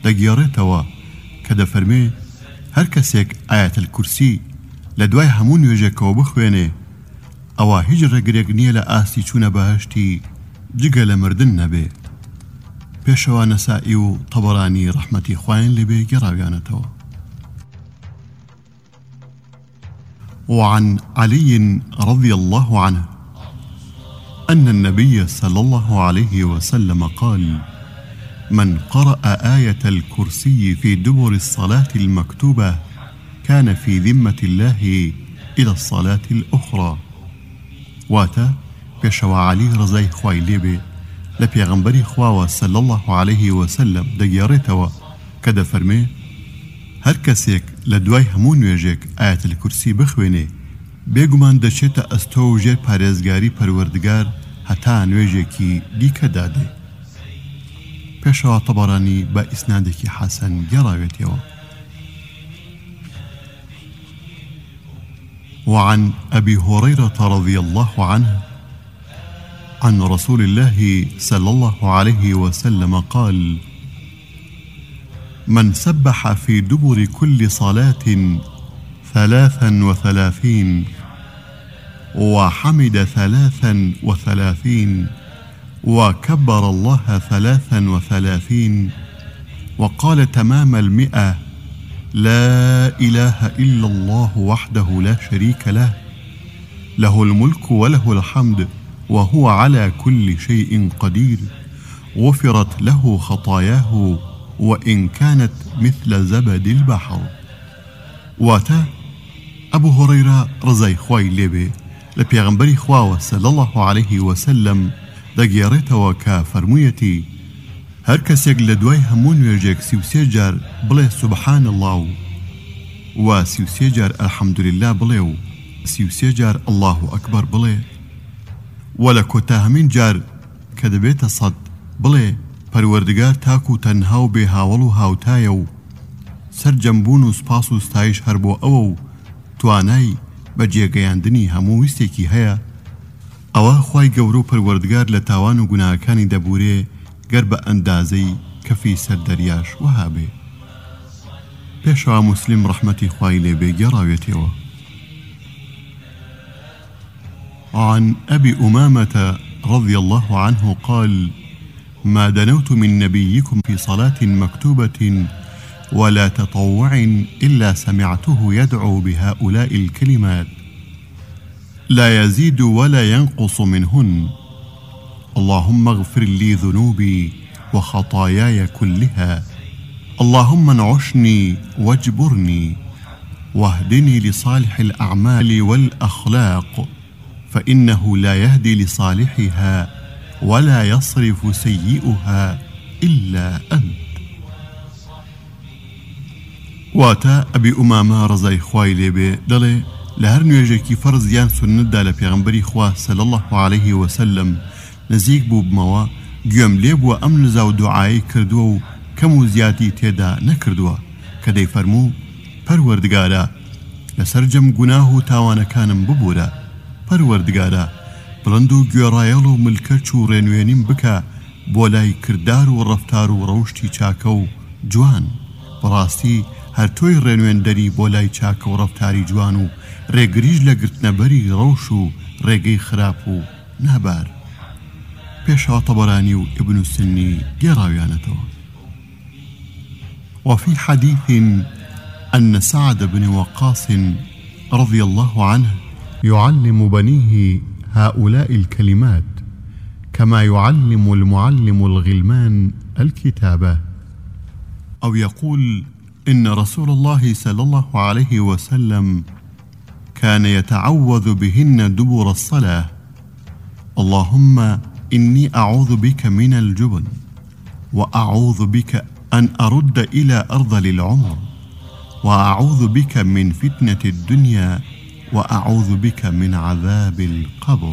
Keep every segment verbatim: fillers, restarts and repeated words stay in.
دەگێڕێتەوە کە دەفەرمێ هەر کەسێک ئایەتەل کورسی لە دوای هەموو نوێژێکەوە بخوێنێ ئەوە هیچ ڕێگرێک نییە لە ئاستی چوونە بەهەشتی جگە لە مردن نەبێ. پێشەوە نەسائی و تەبەرانی ڕەحمەتی خوایان لێبێ گێڕاویانەتەوە. وعن علي رضي الله عنه أن النبي صلى الله عليه وسلم قال: من قرأ آية الكرسي في دبر الصلاة المكتوبة كان في ذمة الله إلى الصلاة الأخرى. واتا بيشوا علي رضي خوای لێبێ لە پێغەمبەری خواوە صلى الله عليه وسلم دەگێڕێتەوە کە دەفەرمێ هەر کەسێک لە دوای هەموو نوێژێک ئایەتەل کورسی بخوێنێ بێگومان دەچێتە ئەستۆ و ژێر پارێزگاری پەروەردگار هەتا نوێژێکی دیکەدا دێ. پێشەوە تەبەرانی بە ئیسنادێکی حەسەن گێڕاوێتەوە. وعن أبي هريرة رضي الله عنه عن رسول الله صلى الله عليه وسلم قال: من سبح في دبر كل صلاة ثلاثا وثلاثين وحمد ثلاثا وثلاثين وكبر الله ثلاثا وثلاثين وقال تمام المئة لا إله إلا الله وحده لا شريك له له الملك وله الحمد وهو على كل شيء قدير غفرت له خطاياه وإن كانت مثل زبد البحر. واتا أبو هريرة رضي خوای لێبێ لە پێغەمبەری خواوە صلى الله عليه وسلم دەگێڕێتەوە کە فەرموویەتی هەر کەسێک لە دوای هەموو نوێژێک سی و سێ جار بڵێ سوبحان الله و و سی و سێ جار الحەمدولله بڵێ و سی و سێ جار الله ئەکبەر بڵێ و لە کۆتاهەمین جار کە دەبێتە سەد بڵێ پەروەردگار تاک و تەنها و بێ هاوڵ و هاوتایە و سەرجەمبوون و سپاس و ستایش هەر بۆ ئەوە و توانای بە جێگەیاندنی هەموو ویستێکی هەیە ئەوە خوای گەورە و پەروەردگار لە تاوان و گوناهەکانی دەبورێ گەر بە ئەندازەی کەفی سەر دەریاش وها بێ. پێشەوە موسلیم ڕەحمەتی خوای لێبێ گێڕاوێتەوە. عن أبي أمامة رضي الله عنه قال: ما دنوت من نبيكم في صلاة مكتوبة ولا تطوع إلا سمعته يدعو بهؤلاء الكلمات لا يزيد ولا ينقص منهن: اللهم اغفر لي ذنوبي وخطاياي كلها، اللهم انعشني واجبرني واهدني لصالح الأعمال والأخلاق فإنه لا يهدي لصالحها ولا يصرف سيئها إلا أنت. واتا أبي أمامة رضي خوای لێبێ دەڵێ لە هەر نوێژێکی فەرز یان سونەتدا لە پێغەمبەری خوا صلی الله عليه وسلم نزیک بوو بمەوە گوێم لێ بووە ئەم نزا و دوعایی کردووە و کەم و زیاتی تێدا نەکردووە کە دەیفەرموو پەروەردگارە لەسەر جەم گوناه و تاوانەکانم ببوورە، پەروەردگارە بڵند و گوێڕایەڵ و ملکەچ و ڕێنوێنیم بکە بۆ لای کردار و ڕەفتار و ڕەوشتی چاکە و جوان. بەڕاستی هەر تۆی ڕێنوێندەری بۆ لای چاکە و ڕەفتاری جوان و ڕێگریش لە گرتنەبەری ڕەوش و ڕێگەی خراپ و نابار. پێشەوە تەبەرانی و ئیبن سنی گێڕاویانەتەوە. وفي حديث أن سعد بن وقاص رضي الله عنه يعلم بنيه هؤلاء الكلمات كما يعلم المعلم الغلمان الكتابة، أو يقول إن رسول الله صلى الله عليه وسلم كان يتعوذ بهن دبر الصلاة: اللهم إني أعوذ بك من الجبن وأعوذ بك أن أرد إلى أرذل العمر وأعوذ بك من فتنة الدنيا وأعوذ بك من عذاب القبر.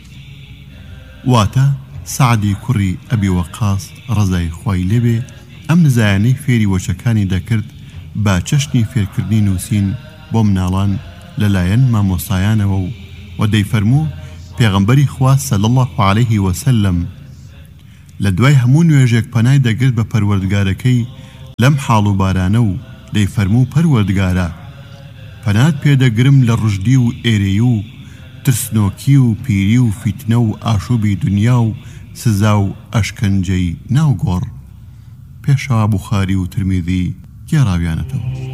واتا سعدی کوڕی ئەبی وەقاس ڕەزای خوای لێبێ ئەم نزایانەی فێری وەشەکانی دەکرد با چەشنی فێرکردنی نووسین بۆ مناڵان لەلایەن مامۆستایانەوە و و دەیفەرموو پێغەمبەری خوا صلی الله عليه وسلم لە دوای هەموو نوێژێک پەنای دەگرت بە پەروەردگارەکەی لەم حاڵ و بارانە و دەی فەرموو پەروەردگارە پەنات پێدەگرم لە ڕژدی و ئێرەی و ترسنۆکی و پیری و فیتنە و ئاشوبی دنیا و سزا و ئەشکەنجەی ناوگۆڕ. پێشەوا بوخاری و ترمیذی گێڕاویانەتەوە.